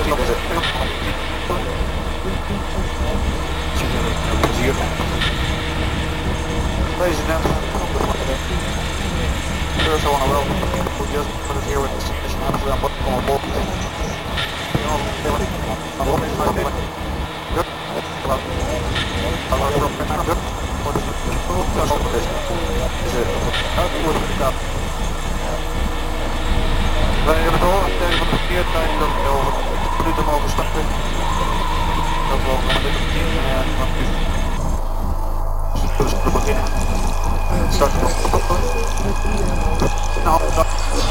Ladies and gentlemen, first I want to welcome the people who just put us here with the submission on the bottom of the board. Wij hebben de hoogte van de verkeerdheid dat we over minuten mogen starten. Dat we over een beetje dus we beginnen. Starten we. Nou,